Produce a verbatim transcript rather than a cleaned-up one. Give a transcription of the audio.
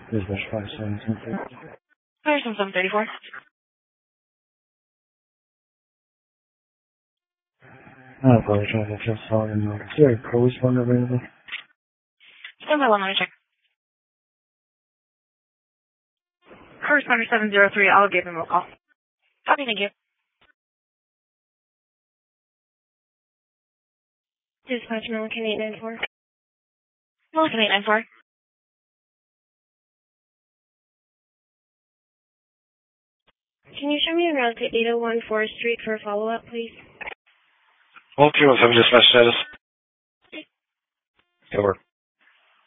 Dispatch five seven seven three. Fire seven thirty-four. I apologize, I just saw your note. Is there a co-responder available? Stand by one, let me check. Corresponder seven zero three, I'll give him a call. Copy, thank you. Dispatch Milliken eight nine four. Milliken eight nine four. Can you show me around to eight oh one Forest Street for a follow-up, please? Well, two one seven dispatch status. Over.